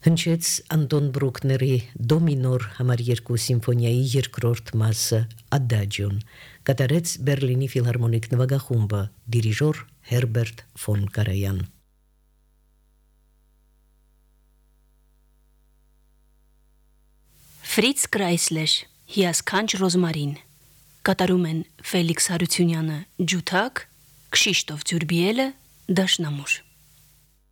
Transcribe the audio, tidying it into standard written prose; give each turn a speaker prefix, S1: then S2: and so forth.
S1: Հնչեց Անտոն Բրուկների դո մինոր համար 2 սիմֆոնիայի երկրորդ մասը Ադաջիոն, կատարեց Բերլինի ֆիլհարմոնիկ նվագախումբը, դիրիժոր Հերբերտ ֆոն Կարայան։
S2: Ֆրից Կրայսլեր, հիասքանչ Ռոզմարին, կատարում են Ֆելիքս Հարությունյանը ջութակ, Կշիշտոֆ Ձյուրբիելը դաշնամուր։